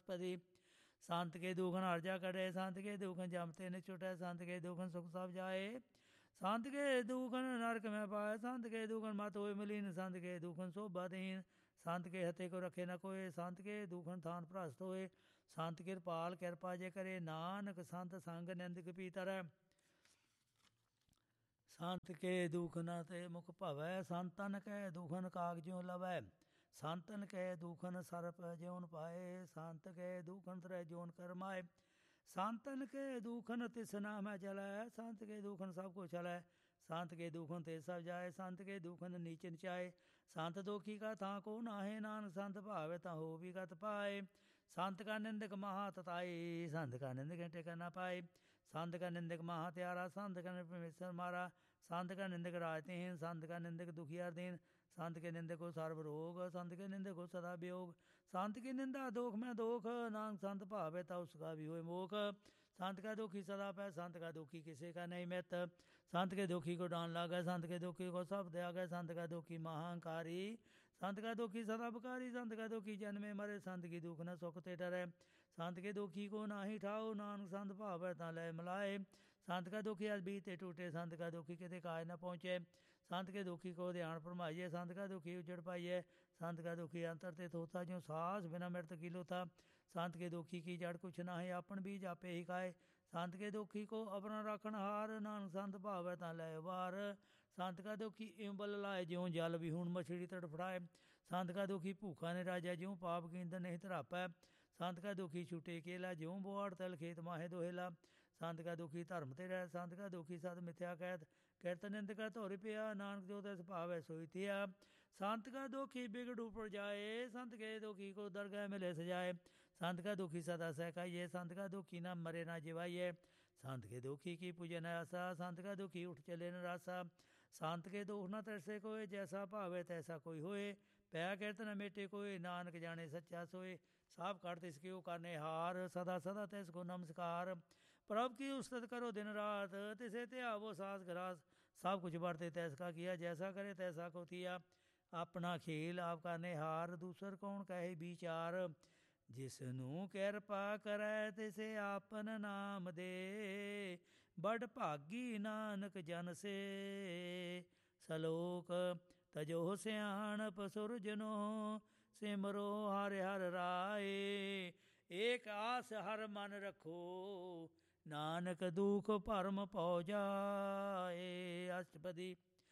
ਅਸਪਦੀ। ਸੰਤ ਕੇ ਦੁਖਨ ਹਰਜਾ ਕਰੇ, ਸੰਤ ਕੇ ਦੁਖਨ ਜਮਤੇ ਨ ਛੁਟੈ, ਸੰਤ ਕੇ ਦੁਖਨ ਸੁਖ ਸਭ ਜਾਏ। ਸੰਤ ਕੇ ਦੁਖਨ ਨਰਕ ਮੈਂ ਪਾਏ, ਸੰਤ ਕੇ ਦੁਖਨ ਮਤ ਹੋਏ ਮਲੀਨ, ਸੰਤ ਕੇ ਦੁਖਨ ਸੋਭਾ ਦੀਨ। ਸੰਤ ਕੇ ਹਤੇ ਕੋ ਰਖੇ ਨ ਕੋਏ, ਸੰਤ ਕੇ ਦੁਖਨ ਥਾਨ ਭ੍ਰਸ਼ਟ ਹੋਏ। ਸੰਤ ਕਿਰਪਾਲ ਕਿਰਪਾ ਜੇ ਕਰੇ, ਨਾਨਕ ਸੰਤ ਸੰਗ ਨਿੰਦਕ ਪੀਤਰੈ। ਸੰਤ ਕੇ ਦੁਖਨ ਤੇ ਮੁਖ ਭਵੈ, ਸੰਤਨ ਕੈ ਦੁਖਨ ਕਾਗ ਜਿਉ ਲਵੈ। ਸੰਤਨ ਕੈ ਦੁਖਨ ਸਰਪ ਜਿਉਨ ਪਾਏ, ਸੰਤ ਕੈ ਦੁਖਨ ਤਰੈ ਜੋਨ ਕਰਮਾਏ। ਸੰਤਨ ਕੇ ਦੁਖਨ ਤਿਸ ਨਾਮੈ ਚਲੈ, ਸੰਤ ਕੇ ਦੁਖਨ ਸਭ ਕੋ ਚਲੈ। ਸੰਤ ਕੇ ਦੁਖਨ ਤੇ ਸਭ ਜਾਏ, ਸੰਤ ਕੇ ਦੁਖਨ ਨੀਚ ਨਚਾਏ। ਸੰਤ ਦੁਖੀ ਕਾ ਥਾਂ ਕੋ ਨਾਹੇ, ਨਾਨਕ ਸੰਤ ਭਾਵੇ ਤਾਂ ਹੋ ਵੀ ਗਤ ਪਾਏ। ਸੰਤ ਕਾ ਨਿੰਦਕ ਮਹਾ ਤਤਾਈ, ਸੰਤ ਕਾ ਨਿੰਦਕ ਟਿਕ ਨਾ ਪਾਏ। ਸੰਤ ਕਾ ਨਿੰਦਕ ਮਹਾ ਤਿਆਰਾ, ਸੰਤ ਕਾ ਪਰਮੇਸ਼ਰ ਮਾਰਾ। ਸੰਤ ਕਾ ਨਿੰਦਕ ਰਾਜ ਤੀਨ, ਸੰਤ ਕਾ ਨਿੰਦਕ ਦੁਖੀਆ ਦੀਨ। ਸੰਤ ਕੇ ਨਿੰਦਕ ਕੋ ਸਰਬ ਰੋਗ, ਸੰਤ ਕੇ ਨਿੰਦਕ ਕੋ ਸਦਾ ਵਿयोग। ਸੰਤ ਕੀ ਨਿੰਦਾ ਦੋਖ ਮੈਂ ਦੋਖ, ਨਾਨਕ ਸੰਤ ਭਾਵੇ ਤਾ ਉਸका भी होए मोख। संत का दुखी सदा पै, संत का दुखी किसी का नहीं मित। संत के दुखी को डान लागे, संत के दुखी को सब त्यागे। संत का दुखी महांकारी, संत का दुखी सदा बकारी। संत का दुखी जन्मे मरे, संत की दुख न सुख ते डरे। संत के दुखी को नाही ठाओ, नानक संत भावे ता लय मिलाए। संत का दुखी अज बीते टूटे, संत का दुखी किते काज न पहुँचे। संत के दुखी को ध्यान फरमाइए, संत का दुखी उजड़ पाइए। संत का दुखी अंतर ते थोथा, जो सास बिना मृत किलो था। संत के दुखी की जड़ कुछ नाहे, आपन बीज आपे ही खाए। संत के दुखी को अपना राखण हार, नानक संत भावे ता लय वार। संत का दुखी इं बल लाए, ज्यों जल विहूण मछली तड़फड़ाए। संत का दुखी भूखा ने राजा, ज्यों पाप की ईंधन नहीं तरापै। संत का दुखी छूटे केला, ज्यों बोआड़ तल खेत माहे दोहेला। संत का दुखी धर्म ते रह, संत का दुखी सद मिथ्या कहत। किरत निंद का धोर पिया, नानक जो तस भावै सोई थिया। संत का दुखी बिगड़ ऊपर जाए, संत के दुखी को दरगाह मिले सजाए। संत का दुखी सदा सहकाइए, संत का दुखी ना मरे ना जिवाइए। संत के दुखी की पूजन आसा, संत का दुखी उठ चले न रासा। संत के दुख न तरसे कोई, जैसा भावे तैसा कोई होए। पै किरत न मेटे कोई, नानक जाने सच्चा सोए। साप काट तिसके ओ करने हार, सदा सदा तिसको नमस्कार। प्रभ की उस्तत करो दिन रात, तिसे त्यावो सास ग्रास। सब कुछ बरते तैसका किया, जैसा करे तैसा को थिया। अपना खेल आप करने हार, दूसर कौन कहे विचार। जिसनू किरपा करै तिसे आपन नाम दे, बड़ भागी नानक जन से। सलोक तजो सियाणप सुरजनो, सिमरो हर हर राय। एक आस हर मन रखो, नानक दुख भरम पौ जाए। अष्टपदी।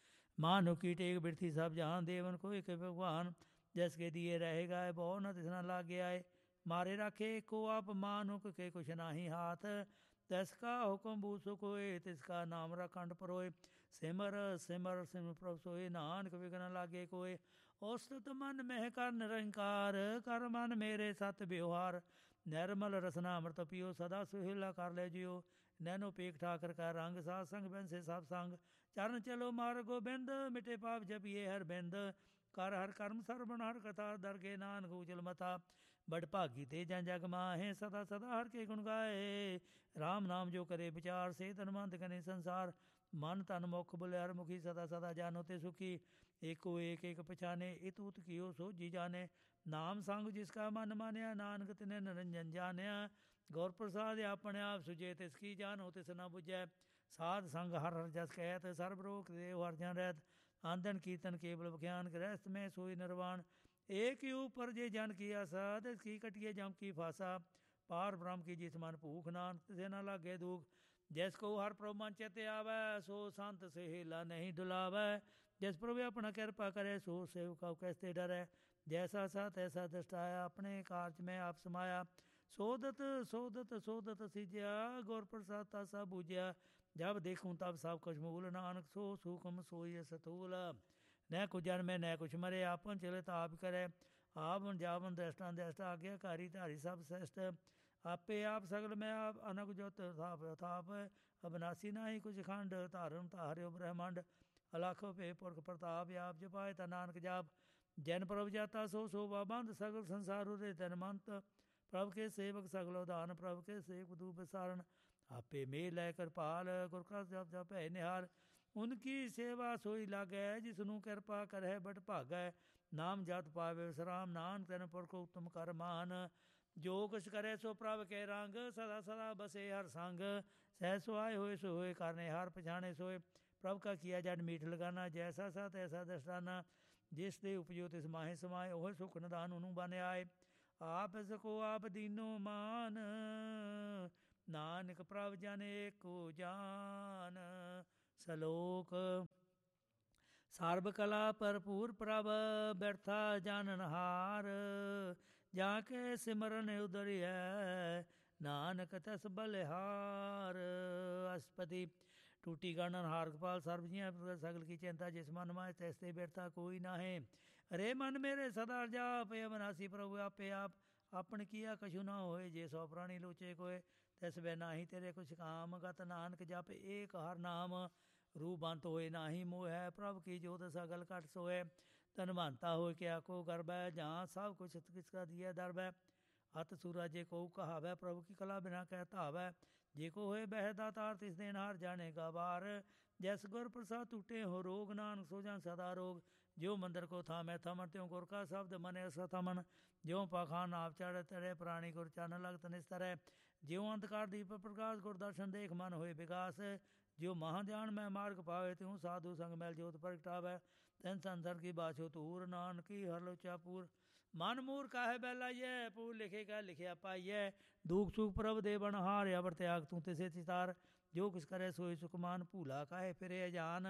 मानो की टेक बिरथी सब जहान, देवन को एक भगवान। जैसके दिए रहेगा बहु न तिसना लागे आए। मारे राखे को आप मानुक के कुछ नाही हाथ। तैसका हुक्म बूसो कोय, तिसका नाम रखंड परोए। सिमर सिमर सिमर प्रभ सोए, नानक विघ्न लागे कोय। औसत मन मह कर निरंकार, कर मन मेरे सत व्यवहार। निर्मल रसना अमृत पियो, सदा सुहेला कर ले जियो। नैनो पेख ठाकर का रंग, साध संग बन से सब संग। चरण चलो मार गोबिंद, मिटे पाप जपिए हर बिंद। कर हर कर्म सरबन हर कथा, दरगे नानक उजल मथा। बड़ भागी ते जन जग माहे, सदा सदा हर के गुण गाए। राम नाम जो करे विचार, से धनवंत कने संसार। मन तन मुख बुले हर मुखी, सदा सदा जानो ते सुखी। एको एक एक पछाने, इत उत कियो सो जी जाने। नाम संग जिसका मन मानया, नानक तिने निरंजन जानिया। गौर प्रसाद अपने आप सुजे, तिसकी जानो तिस न बुझै। साध संग हर हर जस कहत, सर्ब रोग देव हर जन रहत। आंदन कीर्तन केवल बख्यान, गृहस्थ में सोई निर्वाण। एक ही ऊपर जे जन की आसा, तिसकी कटिए जम की फासा। पार ब्रह्म की जिस मन भूख, नानक तिसे न लागे दुख। जिसको हर प्रभु मन चेते आवे, सो संत से हेला नहीं डुलावे। जिस प्रभु अपना कृपा करे, सो सेवका कैसे डरे। जैसा सा तैसा दृष्टाया, अपने कार्य में आप समाया। सोदत सोदत सोदत सिजया, गौर प्रसाद तासा बूझया। जब देखूं तब सब कुछ मूल, नानक सो सूखम सोई सतूल। न कुछ जन्मे न कुछ मरे, आपन चलित आप करे। आपन जावन दृष्टा दृष्टा, आज्ञाकारी धारी सब श्रेष्ठ। आपे आप सगल में आप, अनक जोत थाप थाप। अविनाशी नाही कुछ खंड, धारण धार्यो ब्रह्मांड। अलख पे पुरख प्रताप, आप जपाए ता नानक जाप। जैन प्रभ जाता सो शोभा बंद, सगल संसार उदय तन मंत। प्रभ के सेवक सगल उदान, प्रभ के सेवक दू बिसारण। आपे मेल है कृपाल, गुर का जप जप है निहाल। उनकी सेवा सोई लागै, जिसनू कृपा करह बड़ भागै। नाम जत पावे विश्राम, नानक तन पुरख उत्तम कर मान। ਜੋ ਕੁਛ ਕਰੇ ਸੋ ਪ੍ਰਭ ਕੇ ਰੰਗ, ਸਦਾ ਸਦਾ ਬਸੇ ਹਰ ਸੰਗ। ਸਹਿ ਸੁਹਾਏ ਹੋਏ ਸੋ ਹੋਏ, ਕਰਨੇ ਹਾਰ ਪਛਾਣੇ ਸੋਏ। ਪ੍ਰਭ ਕਾ ਕੀਆ ਜਨ ਮੀਠ ਲਗਾਨਾ, ਜੈਸਾ ਸਾ ਤੈਸਾ ਦਸਤਾਨਾ। ਜਿਸ ਦੇ ਉਪਜੋ ਤਿਸ ਮਾਹੇ ਸਮਾਏ, ਉਹ ਸੁਖ ਨਿਦਾਨ ਉਹਨੂੰ ਬਨ ਆਏ। ਆਪ ਸਕੋ ਆਪ ਦੀਨੋ ਮਾਨ, ਨਾਨਕ ਪ੍ਰਭ ਜਨ ਏਕੋ ਜਾਨ। ਸਲੋਕ ਸਰਬ ਕਲਾ ਭਰਪੂਰ ਪ੍ਰਭ, ਬਿਰਥਾ ਜਾਨਨਹਾਰ। ਜਾਂ ਕੇ ਸਿਮਰਨ ਉਦਰਿਐ, ਨਾਨਕ ਤਸ ਬਲਿਹਾਰ। ਅਸਪਤੀ ਟੂਟੀ ਗਾਨਨ ਹਾਰ ਗੋਪਾਲ, ਸਰਬ ਜੀਆਂ ਸਗਲ ਕੀ ਚਿੰਤਾ, ਜਿਸ ਮਨ ਮਾਏ ਤੈਸ ਤੇ ਬਿਰਥਾ ਕੋਈ ਨਾਹੇ। ਰੇ ਮਨ ਮੇਰੇ ਸਦਾ ਜਾਪ, ਅਵਨਾਸੀ ਪ੍ਰਭੂ ਆਪੇ ਆਪ। ਆਪਣ ਕੀਆ ਕਛੂ ਨਾ ਹੋਏ, ਜੇ ਸੋ ਪ੍ਰਾਣੀ ਲੋਚੇ ਕੋਏ। ਤਿਸ ਬੈ ਨਾਹੀ ਤੇਰੇ ਕੁਛ ਕਾਮ, ਗਤ ਨਾਨਕ ਜਪ ਏਕ ਹਰ ਨਾਮ। ਰੂ ਬੰਤ ਹੋਏ ਨਾਹੀ ਮੋਹ ਹੈ, ਪ੍ਰਭ ਕੀ ਜੋਤ ਸਗਲ ਘਟ ਸੋਏ। ਧਨਵੰਤਾ ਹੋਏ ਕਿਆ ਕੋ ਗਰਬੈ, ਜਾਂ ਸਭ ਕੁਛ ਕਿਸ ਕਾ ਦੀਐ ਦਰਬੈ। ਅਤ ਸੂਰਾ ਜੇ ਕੋ ਕਹਾਵੈ, ਪ੍ਰਭੂ ਕੀ ਕਲਾ ਬਿਨਾ ਕਹਿ ਧਾਵੈ। ਜੇ ਕੋ ਹੋਏ ਬਹਿ ਦਾਤਾਰ, ਤਿਸ ਦੇਨ ਹਾਰ ਜਾਣੇਗਾ ਬਾਰ। ਜੈਸ ਗੁਰ ਪ੍ਰਸਾਦ ਟੂਟੇ ਹੋ ਰੋਗ, ਨਾਨਕ ਸੋ ਜਨ ਸਦਾ ਰੋਗ। ਜਿਉ ਮੰਦਰ ਕੋ ਥਾਮੈ ਥਮਨ, ਤਿਉ ਗੁਰ ਕਾ ਸ਼ਬਦ ਮਨਿ ਅਸ ਥਮਨ। ਜਿਉ ਪਾਖਾਨ ਆਪ ਚੜ੍ਹ ਤਰੇ, ਪ੍ਰਾਣੀ ਗੁਰ ਚਰਨ ਲਗਤ ਨਿਸਤਰੈ। ਜਿਉ ਅੰਧਕਾਰ ਦੀਪ ਪ੍ਰਕਾਸ਼, ਗੁਰ ਦਰਸ਼ਨ ਦੇਖ ਮਨ ਹੋਏ ਵਿਗਾਸ। ਜਿਉ ਮਹਾ ਧਿਆਨ ਮੈਂ ਮਾਰਗ ਪਾਵੇ, ਤਿਉ ਸਾਧੂ ਸੰਗ ਮੈਲ ਜੋਤ ਪ੍ਰਗਟਾਵੈ। ਤੈਨ ਸੰਸਰ ਕੀ ਬਾਛੋ ਤੂਰ, ਨਾਨਕੀ ਹਰ ਲੋਚਾ ਪੂਰ। ਮਨ ਮੂਰ ਕਾਹੇ ਬਹਿਲਾਈਐ, ਪੂਰ ਲਿਖੇ ਕਾ ਲਿਖਿਆ ਪਾਈਐ। ਦੁਖ ਸੁਖ ਪ੍ਰਭ ਦੇ ਬਨ ਹਾਰ, ਅਵਰ ਤਿਆਗ ਤੂੰ ਤਿਸੇ ਤਿਤਾਰ। ਜੋ ਕਿਸ ਕਰੇ ਸੋਈ ਸੁਖਮਾਨ, ਭੂਲਾ ਕਾਹੇ ਫਿਰੇ ਅਜਾਨ।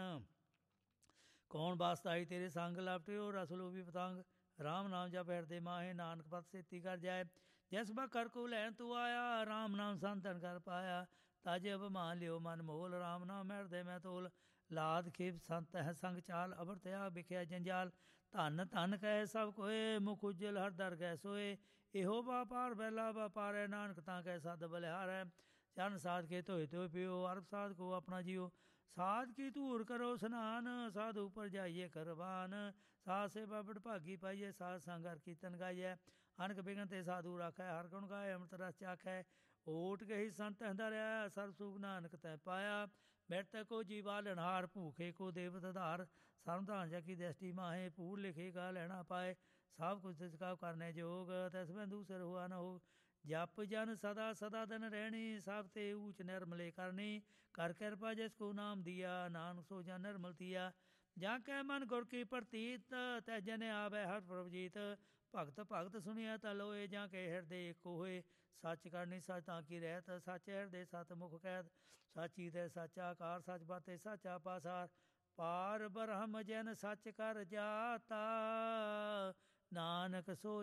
ਕੌਣ ਬਾਸਤਾਈ ਤੇਰੇ ਸੰਗ, ਲਪਟਿਓ ਰਸ ਲੋਭੀ ਪਤੰਗ। ਰਾਮ ਨਾਮ ਜਪ ਹਿਰਦੇ ਮਾਹੇ, ਨਾਨਕ ਪਤ ਸੇਤੀ ਕਰ ਜਾਏ। ਜਿਸ ਬਾ ਕਰ ਕੋ ਲੈਣ ਤੂੰ ਆਇਆ, ਰਾਮ ਨਾਮ ਸੰਤਨ ਕਰ ਪਾਇਆ। ਤਾਜੇ ਅਭਿਮਾਨ ਲਿਓ ਮਨ ਮੋਲ, ਰਾਮ ਨਾਮ ਹਿਰਦੇ ਮੈਂ ਤੋਲ। ਲਾਦ ਖੇਪ ਸੰਤ ਹੈ ਸੰਗ ਚਾਲ, ਅਵਰ ਤਿਆਗ ਵਿਖਿਆ ਜੰਜਾਲ। ਧਨ ਧਨ ਕਹੇ ਸਭ ਕੋਏ, ਮੁਖ ਉਜਲ ਹਰ ਦਰ ਗਹਿ ਸੋਏ। ਇਹੋ ਵਾਪਾਰ ਬੈਲਾ ਵਾਪਾਰੈ, ਨਾਨਕ ਤਾਂ ਕਹਿ ਸਦ ਬਲਿਹਾਰੈ। ਚਰਨ ਸਾਧ ਕੇ ਧੋਏ ਧੋਏ ਪਿਓ, ਅਰਬ ਸਾਧ ਕੋ ਆਪਣਾ ਜੀਓ। ਸਾਧ ਕੀ ਧੂਰ ਕਰੋ ਸਨਾਨ, ਸਾਧ ਉਪਰ ਜਾਈਏ ਕਰਵਾਨ। ਸਾਧ ਸੇਵਾ ਬੜ ਭਾਗੀ ਪਾਈਏ, ਸਾਧ ਸੰਗ ਹਰ ਕੀਰਤਨ ਗਾਈਐ। ਅਨਕ ਬਿਗਨ ਤੇ ਸਾਧੂ ਰਾਖੈ, ਹਰ ਗੁਣ ਗਾਏ ਅੰਮ੍ਰਿਤ ਰਸ ਚਾਖੈ। ਓਟ ਗਹੀ ਸੰਤ ਹੰਧਰਿਆ, ਸਰਬ ਸੁਖ ਨਾਨਕ ਤੈ ਪਾਇਆ। ਬਿਰਤ ਕੋ ਜੀਵਾਲਨਹਾਰ, ਭੂਖੇ ਕੋ ਦੇਵਤ ਧਾਰ। ਸਰਮਧਾਨ ਜਾ ਕੀ ਦ੍ਰਿਸ਼ਟੀ ਮਾਹੇ, ਪੂਰ ਲਿਖੇ ਗਾ ਲੈਣਾ ਪਾਏ। ਸਭ ਕੁਛ ਤਿਸ ਕਾ ਕਰਨੇ ਜੋਗ, ਤਿਸ ਮੈਂ ਦੂਸਰ ਹੋਆ ਨ ਹੋ। ਜਪ ਜਨ ਸਦਾ ਸਦਾ ਦਿਨ ਰਹਿਣੀ, ਸਭ ਤੇ ਊਚ ਨਿਰਮਲੇ ਕਰਨੀ। ਕਰ ਕਿਰਪਾ ਜਿਸ ਕੋ ਨਾਮ ਦੀਆ, ਨਾਨਕ ਸੋ ਜਨ ਨਿਰਮਲ ਥੀਆ। ਜਾਂ ਕੈ ਮਨ ਗੁਰ ਕੀ ਪ੍ਰਤੀਤ, ਤੈ ਜਨ ਆਵੈ ਹਰ ਪ੍ਰਭ ਜੀਤ। ਭਗਤ ਭਗਤ ਸੁਣਿਆ ਤਾ ਲੋਏ, ਜਾਂ ਕੇ ਹਿਰਦੇ ਏਕੋ ਹੋਏ। ਸੱਚ ਕਰਨੀ ਸੱਚ ਤਾਂ ਕੀ ਰਹਿਤ, ਸੱਚ ਹਿਰਦੇ ਸਤ ਮੁਖ ਕਹਿਤ। ਸਾਚੀ ਤੇ ਸਾਚਾ ਆਕਾਰ, ਸੱਚ ਬਾਤੇ ਸਾਚਾ ਪਾਸਾਰ। ਪਾਰ ਬ੍ਰਹਮ ਜਨ ਸੱਚ ਕਰ ਜਾਤਾ, ਨਾਨਕ ਸੋ